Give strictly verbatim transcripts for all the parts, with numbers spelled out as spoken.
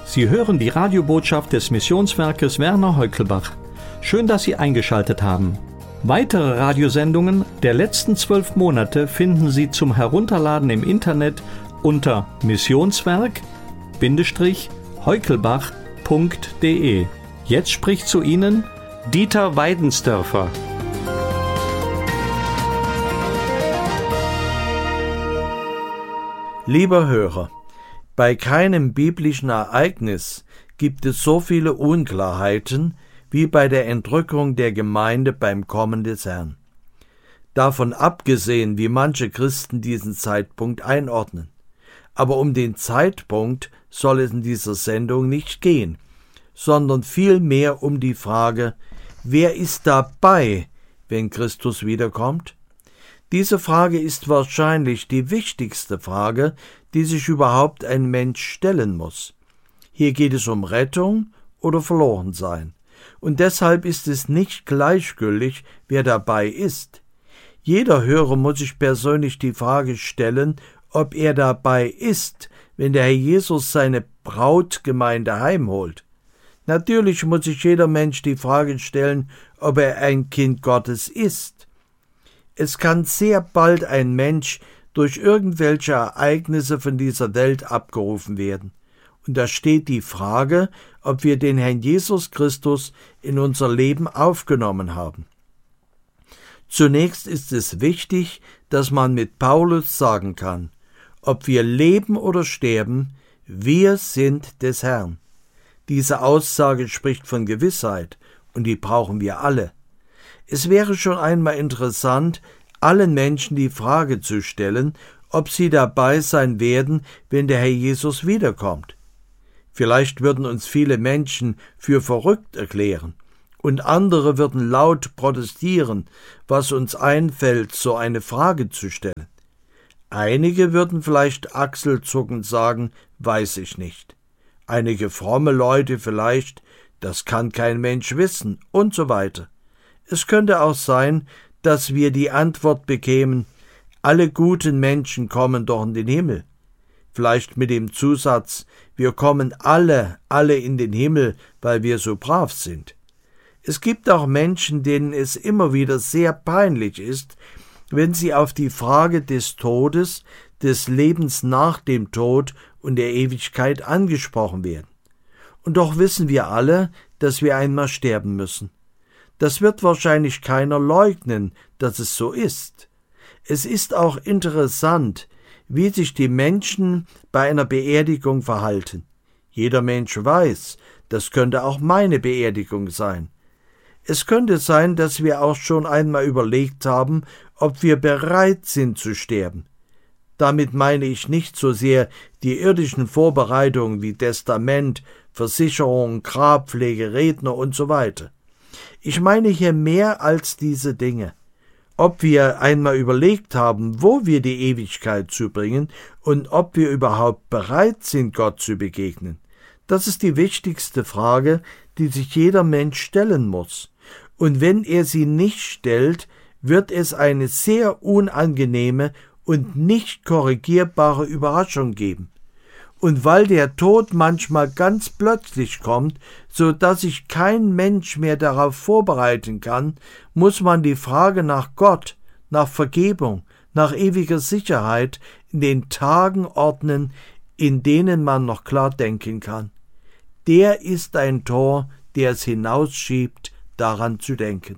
Sie hören die Radiobotschaft des Missionswerkes Werner Heukelbach. Schön, dass Sie eingeschaltet haben. Weitere Radiosendungen der letzten zwölf Monate finden Sie zum Herunterladen im Internet unter missionswerk-heukelbach punkt de. Jetzt spricht zu Ihnen Dieter Weidensdörfer. Lieber Hörer, bei keinem biblischen Ereignis gibt es so viele Unklarheiten wie bei der Entrückung der Gemeinde beim Kommen des Herrn. Davon abgesehen, wie manche Christen diesen Zeitpunkt einordnen. Aber um den Zeitpunkt soll es in dieser Sendung nicht gehen, sondern vielmehr um die Frage, wer ist dabei, wenn Christus wiederkommt? Diese Frage ist wahrscheinlich die wichtigste Frage, die sich überhaupt ein Mensch stellen muss. Hier geht es um Rettung oder Verlorensein. Und deshalb ist es nicht gleichgültig, wer dabei ist. Jeder Hörer muss sich persönlich die Frage stellen, ob er dabei ist, wenn der Herr Jesus seine Brautgemeinde heimholt. Natürlich muss sich jeder Mensch die Frage stellen, ob er ein Kind Gottes ist. Es kann sehr bald ein Mensch durch irgendwelche Ereignisse von dieser Welt abgerufen werden. Und da steht die Frage, ob wir den Herrn Jesus Christus in unser Leben aufgenommen haben. Zunächst ist es wichtig, dass man mit Paulus sagen kann, ob wir leben oder sterben, wir sind des Herrn. Diese Aussage spricht von Gewissheit, und die brauchen wir alle. Es wäre schon einmal interessant, allen Menschen die Frage zu stellen, ob sie dabei sein werden, wenn der Herr Jesus wiederkommt. Vielleicht würden uns viele Menschen für verrückt erklären, und andere würden laut protestieren, was uns einfällt, so eine Frage zu stellen. Einige würden vielleicht achselzuckend sagen, weiß ich nicht. Einige fromme Leute vielleicht, das kann kein Mensch wissen, und so weiter. Es könnte auch sein, dass wir die Antwort bekämen, alle guten Menschen kommen doch in den Himmel. Vielleicht mit dem Zusatz, wir kommen alle, alle in den Himmel, weil wir so brav sind. Es gibt auch Menschen, denen es immer wieder sehr peinlich ist, wenn sie auf die Frage des Todes, des Lebens nach dem Tod und der Ewigkeit angesprochen werden. Und doch wissen wir alle, dass wir einmal sterben müssen. Das wird wahrscheinlich keiner leugnen, dass es so ist. Es ist auch interessant, wie sich die Menschen bei einer Beerdigung verhalten. Jeder Mensch weiß, das könnte auch meine Beerdigung sein. Es könnte sein, dass wir auch schon einmal überlegt haben, ob wir bereit sind zu sterben. Damit meine ich nicht so sehr die irdischen Vorbereitungen wie Testament, Versicherung, Grabpflege, Redner und so weiter. Ich meine hier mehr als diese Dinge. Ob wir einmal überlegt haben, wo wir die Ewigkeit zubringen und ob wir überhaupt bereit sind, Gott zu begegnen. Das ist die wichtigste Frage, die sich jeder Mensch stellen muss. Und wenn er sie nicht stellt, wird es eine sehr unangenehme und nicht korrigierbare Überraschung geben. Und weil der Tod manchmal ganz plötzlich kommt, so dass sich kein Mensch mehr darauf vorbereiten kann, muss man die Frage nach Gott, nach Vergebung, nach ewiger Sicherheit in den Tagen ordnen, in denen man noch klar denken kann. Der ist ein Tor, der es hinausschiebt, daran zu denken.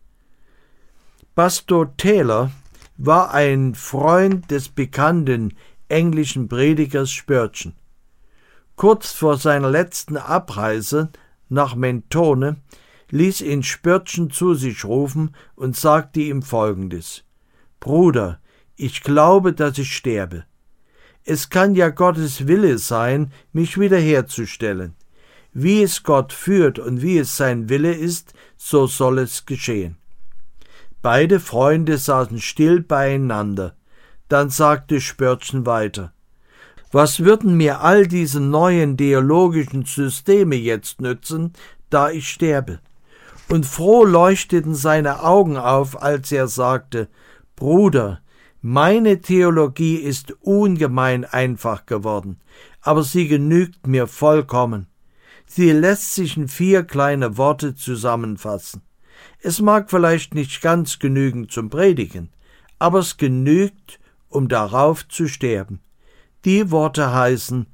Pastor Taylor war ein Freund des bekannten englischen Predigers Spurgeon. Kurz vor seiner letzten Abreise nach Mentone ließ ihn Spurgeon zu sich rufen und sagte ihm Folgendes: Bruder, ich glaube, dass ich sterbe. Es kann ja Gottes Wille sein, mich wiederherzustellen. Wie es Gott führt und wie es sein Wille ist, so soll es geschehen. Beide Freunde saßen still beieinander. Dann sagte Spurgeon weiter: Was würden mir all diese neuen theologischen Systeme jetzt nützen, da ich sterbe? Und froh leuchteten seine Augen auf, als er sagte: Bruder, Meine Theologie ist ungemein einfach geworden, aber sie genügt mir vollkommen. Sie lässt sich in vier kleine Worte zusammenfassen. Es mag vielleicht nicht ganz genügen zum Predigen, aber es genügt, um darauf zu sterben. Die Worte heißen: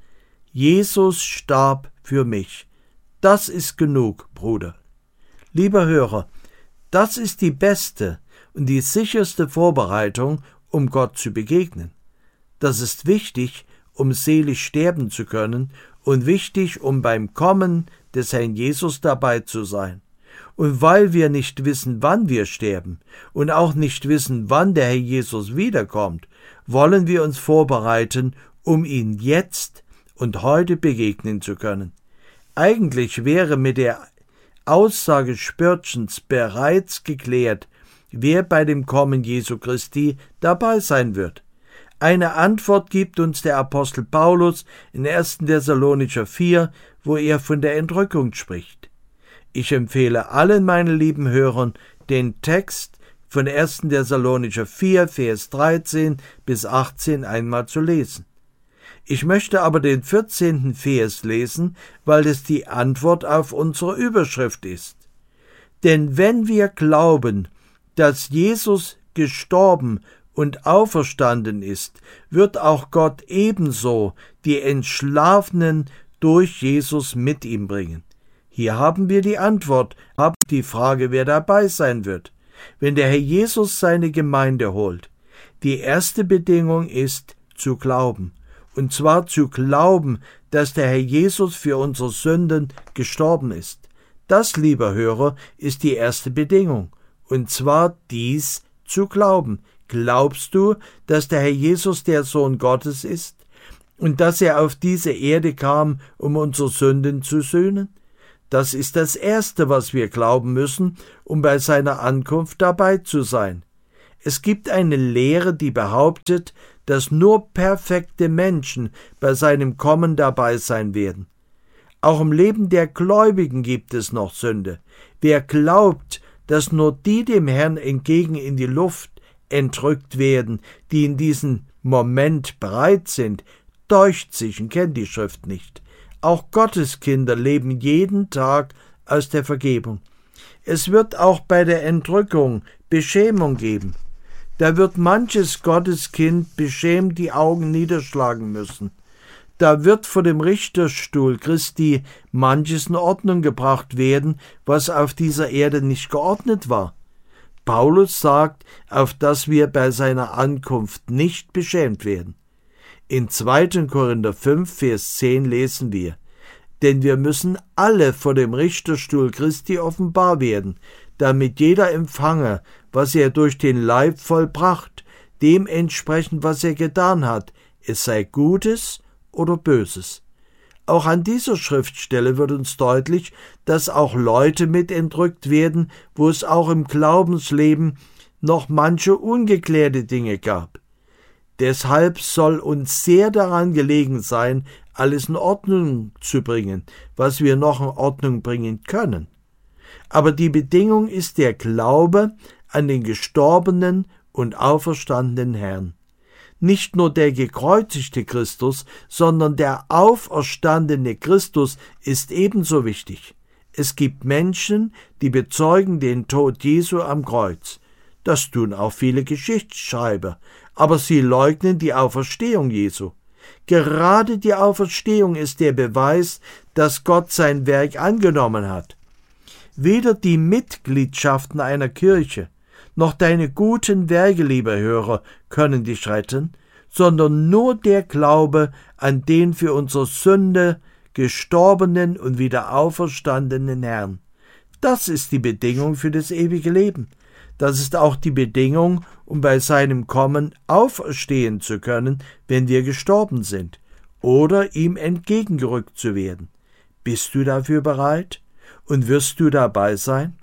Jesus starb für mich. Das ist genug, Bruder. Lieber Hörer, das ist die beste und die sicherste Vorbereitung, um Gott zu begegnen. Das ist wichtig, um seelisch sterben zu können, und wichtig, um beim Kommen des Herrn Jesus dabei zu sein. Und weil wir nicht wissen, wann wir sterben und auch nicht wissen, wann der Herr Jesus wiederkommt, wollen wir uns vorbereiten, um ihn jetzt und heute begegnen zu können. Eigentlich wäre mit der Aussage Spörtchens bereits geklärt, wer bei dem Kommen Jesu Christi dabei sein wird. Eine Antwort gibt uns der Apostel Paulus in erster Thessalonicher vier, wo er von der Entrückung spricht. Ich empfehle allen meinen lieben Hörern, den Text von erster Thessalonicher vier, Vers dreizehn bis achtzehn einmal zu lesen. Ich möchte aber den vierzehnten Vers lesen, weil es die Antwort auf unsere Überschrift ist. Denn wenn wir glauben, dass Jesus gestorben und auferstanden ist, wird auch Gott ebenso die Entschlafenen durch Jesus mit ihm bringen. Hier haben wir die Antwort auf die Frage, wer dabei sein wird, wenn der Herr Jesus seine Gemeinde holt. Die erste Bedingung ist, zu glauben. Und zwar zu glauben, dass der Herr Jesus für unsere Sünden gestorben ist. Das, lieber Hörer, ist die erste Bedingung. Und zwar dies zu glauben. Glaubst du, dass der Herr Jesus der Sohn Gottes ist und dass er auf diese Erde kam, um unsere Sünden zu sühnen? Das ist das Erste, was wir glauben müssen, um bei seiner Ankunft dabei zu sein. Es gibt eine Lehre, die behauptet, dass nur perfekte Menschen bei seinem Kommen dabei sein werden. Auch im Leben der Gläubigen gibt es noch Sünde. Wer glaubt, dass nur die dem Herrn entgegen in die Luft entrückt werden, die in diesem Moment bereit sind, täuscht sich und kennt die Schrift nicht. Auch Gottes Kinder leben jeden Tag aus der Vergebung. Es wird auch bei der Entrückung Beschämung geben. Da wird manches Gotteskind beschämt die Augen niederschlagen müssen. Da wird vor dem Richterstuhl Christi manches in Ordnung gebracht werden, was auf dieser Erde nicht geordnet war. Paulus sagt, auf dass wir bei seiner Ankunft nicht beschämt werden. In zweiter Korinther fünf, Vers zehn lesen wir: Denn wir müssen alle vor dem Richterstuhl Christi offenbar werden, damit jeder empfange, was er durch den Leib vollbracht, dementsprechend, was er getan hat, es sei Gutes oder Böses. Auch an dieser Schriftstelle wird uns deutlich, dass auch Leute mit entrückt werden, wo es auch im Glaubensleben noch manche ungeklärte Dinge gab. Deshalb soll uns sehr daran gelegen sein, alles in Ordnung zu bringen, was wir noch in Ordnung bringen können. Aber die Bedingung ist der Glaube an den gestorbenen und auferstandenen Herrn. Nicht nur der gekreuzigte Christus, sondern der auferstandene Christus ist ebenso wichtig. Es gibt Menschen, die bezeugen den Tod Jesu am Kreuz. Das tun auch viele Geschichtsschreiber, aber sie leugnen die Auferstehung Jesu. Gerade die Auferstehung ist der Beweis, dass Gott sein Werk angenommen hat. Weder die Mitgliedschaften einer Kirche noch deine guten Werke, lieber Hörer, können dich retten, sondern nur der Glaube an den für unsere Sünde gestorbenen und wieder auferstandenen Herrn. Das ist die Bedingung für das ewige Leben. Das ist auch die Bedingung, um bei seinem Kommen auferstehen zu können, wenn wir gestorben sind, oder ihm entgegengerückt zu werden. Bist du dafür bereit? Und wirst du dabei sein?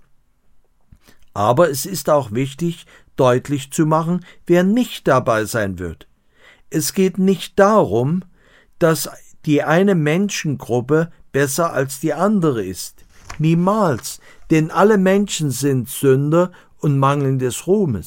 Aber es ist auch wichtig, deutlich zu machen, wer nicht dabei sein wird. Es geht nicht darum, dass die eine Menschengruppe besser als die andere ist. Niemals, denn alle Menschen sind Sünder und mangeln des Ruhmes.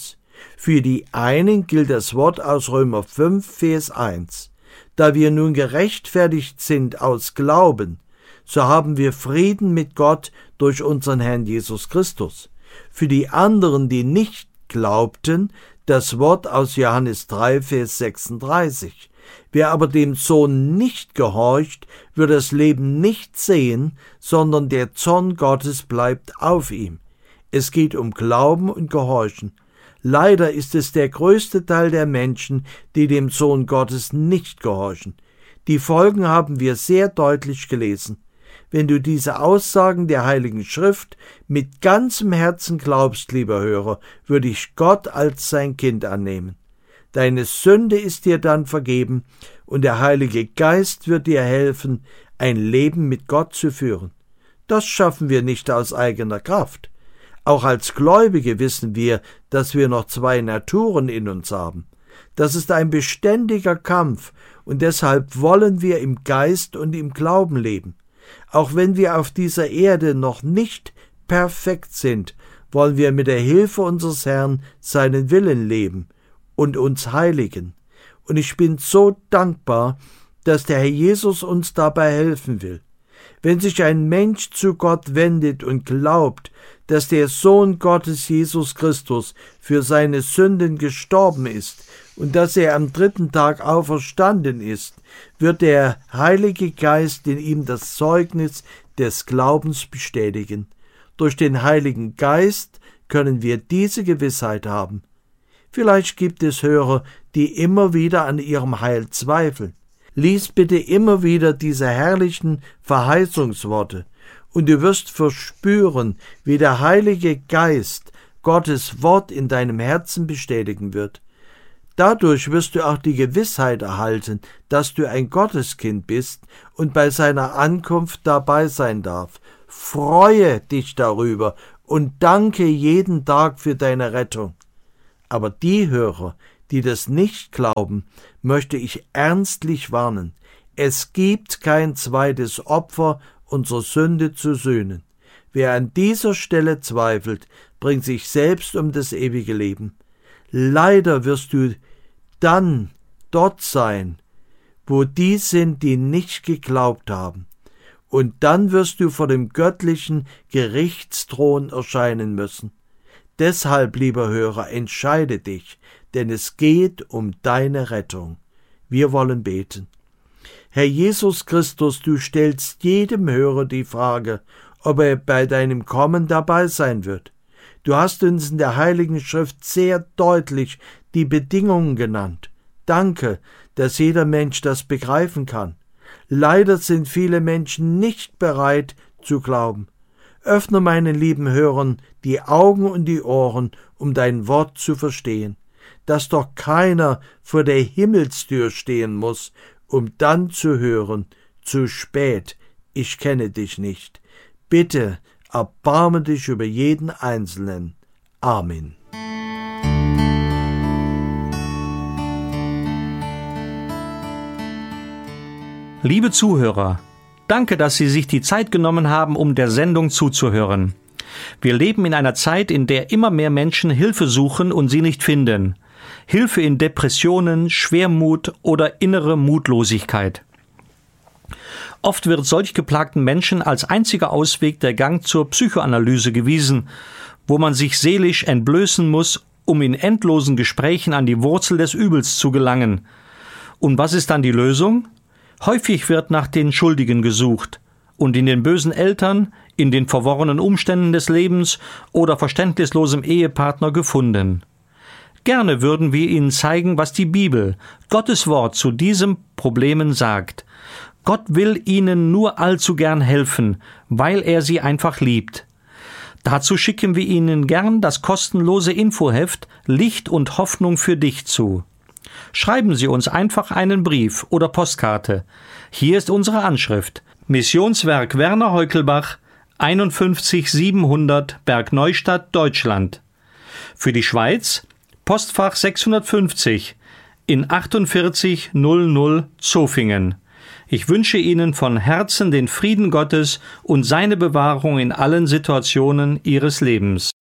Für die einen gilt das Wort aus Römer fünf, Vers eins. Da wir nun gerechtfertigt sind aus Glauben, so haben wir Frieden mit Gott durch unseren Herrn Jesus Christus. Für die anderen, die nicht glaubten, das Wort aus Johannes drei, Vers sechsunddreißig. Wer aber dem Sohn nicht gehorcht, wird das Leben nicht sehen, sondern der Zorn Gottes bleibt auf ihm. Es geht um Glauben und Gehorchen. Leider ist es der größte Teil der Menschen, die dem Sohn Gottes nicht gehorchen. Die Folgen haben wir sehr deutlich gelesen. Wenn du diese Aussagen der Heiligen Schrift mit ganzem Herzen glaubst, lieber Hörer, würde ich Gott als sein Kind annehmen. Deine Sünde ist dir dann vergeben und der Heilige Geist wird dir helfen, ein Leben mit Gott zu führen. Das schaffen wir nicht aus eigener Kraft. Auch als Gläubige wissen wir, dass wir noch zwei Naturen in uns haben. Das ist ein beständiger Kampf und deshalb wollen wir im Geist und im Glauben leben. Auch wenn wir auf dieser Erde noch nicht perfekt sind, wollen wir mit der Hilfe unseres Herrn seinen Willen leben und uns heiligen. Und ich bin so dankbar, dass der Herr Jesus uns dabei helfen will. Wenn sich ein Mensch zu Gott wendet und glaubt, dass der Sohn Gottes Jesus Christus für seine Sünden gestorben ist und dass er am dritten Tag auferstanden ist, wird der Heilige Geist in ihm das Zeugnis des Glaubens bestätigen. Durch den Heiligen Geist können wir diese Gewissheit haben. Vielleicht gibt es Hörer, die immer wieder an ihrem Heil zweifeln. Lies bitte immer wieder diese herrlichen Verheißungsworte, und du wirst verspüren, wie der Heilige Geist Gottes Wort in deinem Herzen bestätigen wird. Dadurch wirst du auch die Gewissheit erhalten, dass du ein Gotteskind bist und bei seiner Ankunft dabei sein darf. Freue dich darüber und danke jeden Tag für deine Rettung. Aber die Hörer, die das nicht glauben, möchte ich ernstlich warnen. Es gibt kein zweites Opfer unserer Sünde zu sühnen. Wer an dieser Stelle zweifelt, bringt sich selbst um das ewige Leben. Leider wirst du dann dort sein, wo die sind, die nicht geglaubt haben. Und dann wirst du vor dem göttlichen Gerichtsthron erscheinen müssen. Deshalb, lieber Hörer, entscheide dich, denn es geht um deine Rettung. Wir wollen beten. Herr Jesus Christus, du stellst jedem Hörer die Frage, ob er bei deinem Kommen dabei sein wird. Du hast uns in der Heiligen Schrift sehr deutlich die Bedingungen genannt. Danke, dass jeder Mensch das begreifen kann. Leider sind viele Menschen nicht bereit zu glauben. Öffne meinen lieben Hörern die Augen und die Ohren, um dein Wort zu verstehen, dass doch keiner vor der Himmelstür stehen muss, um dann zu hören, zu spät, ich kenne dich nicht. Bitte, erbarme dich über jeden Einzelnen. Amen. Liebe Zuhörer, danke, dass Sie sich die Zeit genommen haben, um der Sendung zuzuhören. Wir leben in einer Zeit, in der immer mehr Menschen Hilfe suchen und sie nicht finden. Hilfe in Depressionen, Schwermut oder innere Mutlosigkeit. Oft wird solch geplagten Menschen als einziger Ausweg der Gang zur Psychoanalyse gewiesen, wo man sich seelisch entblößen muss, um in endlosen Gesprächen an die Wurzel des Übels zu gelangen. Und was ist dann die Lösung? Häufig wird nach den Schuldigen gesucht und in den bösen Eltern, in den verworrenen Umständen des Lebens oder verständnislosem Ehepartner gefunden. Gerne würden wir Ihnen zeigen, was die Bibel, Gottes Wort, zu diesen Problemen sagt. Gott will Ihnen nur allzu gern helfen, weil er Sie einfach liebt. Dazu schicken wir Ihnen gern das kostenlose Infoheft Licht und Hoffnung für dich zu. Schreiben Sie uns einfach einen Brief oder Postkarte. Hier ist unsere Anschrift. Missionswerk Werner Heukelbach, einundfünfzig siebenhundert Bergneustadt, Deutschland. Für die Schweiz Postfach sechshundertfünfzig in achtundvierzig null null Zofingen. Ich wünsche Ihnen von Herzen den Frieden Gottes und seine Bewahrung in allen Situationen Ihres Lebens.